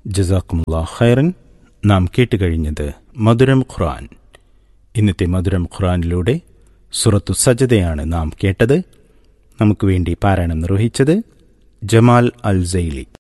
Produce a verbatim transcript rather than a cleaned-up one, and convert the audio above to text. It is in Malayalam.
ജസാക്കുമുല്ലാഹ് ഖൈറൻ. നാം കേട്ടുകഴിഞ്ഞത് മധുരം ഖുർആൻ. ഇന്നത്തെ മധുരം ഖുർആനിലൂടെ സൂറത്തു സജദയാണ് നാം കേട്ടത്. നമുക്ക് വേണ്ടി പാരായണം നിർവഹിച്ചത് ജമാൽ അൽ സൈലി.